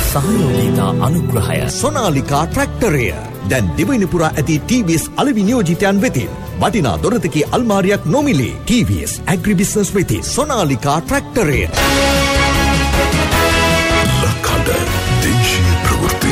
සහයෝගීතා අනුග්‍රහය. සොනාලිකා ට්‍රැක්ටරය දැන් දිවයින පුරා ඇති TVS අලෙවි නියෝජිතයන් වෙතින් වටිනා දොරතකේ අල්මාරියක් නොමිලේ. TVS ඇග්‍රිබිස්නස් වෙතින් සොනාලිකා ට්‍රැක්ටරය. ලකඩ දේශීය ප්‍රවෘත්ති.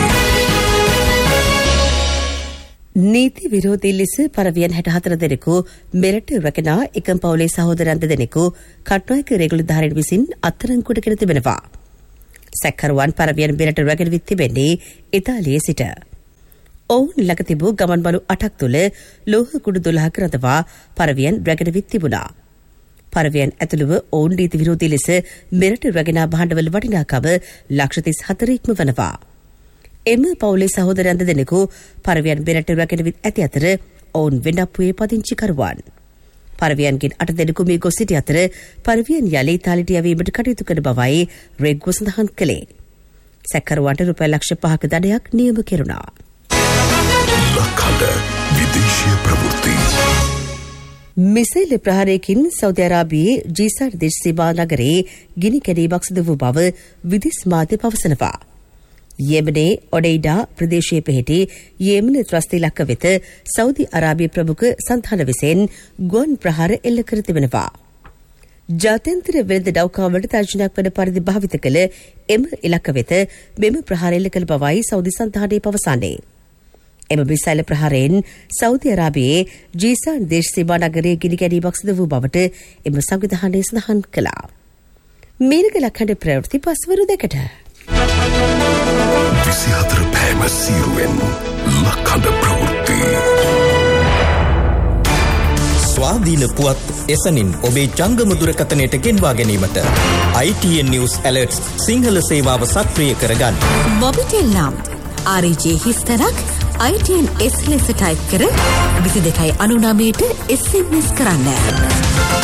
නීති විරෝධී ලෙස පරවියන් 64 දෙනෙකු මෙරට රැකෙන එකම පවුලේ සහෝදරයන් දෙදෙනෙකු කට්නායක රේගුලධාරීන් විසින් අත්අඩංගුවට ගෙන තිබෙනවා. සැකකරුවන් පරවියන් මෙරට රැගෙන විත් තිබෙන්නේ ඉතාලියේ සිට. ඔවුන් ළඟ තිබූ ගමන් බලු 8ක් තුළ ලෝහ කුඩු 12ක රඳවා පරවියන් රැගෙන විත් තිබුණා. පරවියන් ඇතුළුව ඔවුන් නීති විරෝධී ලෙස මෙරට රැගෙන භාණ්ඩවල වටිනාකම ලක්ෂ 34 ඉක්ම වනවා. එම පවුලේ සහෝදරයන් දෙදෙනෙකු පරවියන් මෙරට රැගෙන විත් ඇති අතර ඔවුන් වෙනප්පුවේ පදිංචිකරුවන්. පරවියන්ගෙන් 8 දෙනෙකු මේ ගොස් සිටි අතර පරවියන් යලි ඉතාලියට යැවීමට කටයුතු කරන බවයි රෙග්ගෝ සඳහන් කළේ. සැකකරුවන්ට රුපියල් ලක්ෂ 5ක දඩයක් නියම කෙරුණා. ලකඩ විදේශීය ප්‍රවෘත්ති. මිසයිල් ප්‍රහාරයකින් සෞදි අරාබියේ ජීසාන් දේශසීමා නගරයේ ගිනි කැඩීමක් සිදු වූ බව විදේශ මාධ්‍ය පවසනවා. යෙමනේ ඔඩෙයිඩා ප්‍රදේශයේ පිහිටි යෙමන ත්‍රස්ත ඉලක්ක වෙත සෞදි අරාබිය ප්‍රමුඛ සන්තාන විසින් ගුවන් ප්‍රහාර එල්ල කර තිබෙනවා. ජාත්‍යන්තර වෙළඳ නෞකාවලට තර්ජනයක් වන පරිදි භාවිත කළ එම ඉලක්ක වෙත මෙම ප්‍රහාර එල්ල කළ බවයි සෞදි සන්තානයේ පවසන්නේ. එම මිසයිල් ප්‍රහාරයෙන් සෞදි අරාබියේ ජීසාන් දේශසීමා නගරයේ ගිනි කැඩීමක් සිදු වූ බවට එම සංවිධානය සඳහන් කළා. මේනක ලක්හඬ ප්‍රවෘත්ති පස්වරු 2ට 24 පෑම සීරුවෙන් ලකඩ ප්‍රවෘත්ති. ස්වාධීන පුවත් එසනින් ඔබේ ජංගම දුරකථනයට ගෙන්වා ගැනීමට ITN News Alerts සිංහල සේවාව සක්‍රිය කරගන්න. මොබිටෙල් නම් RJ හිස්තරක් ITN S ලෙස ටයිප් කර 22.99ට SMS කරන්න.